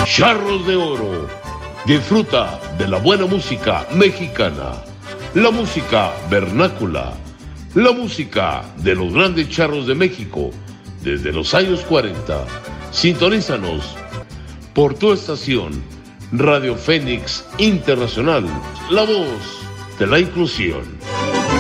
Charros de Oro. Disfruta de la buena música mexicana, la música vernácula, la música de los grandes charros de México desde los años 40. Sintonízanos por tu estación Radio Fénix Internacional, la voz de la inclusión.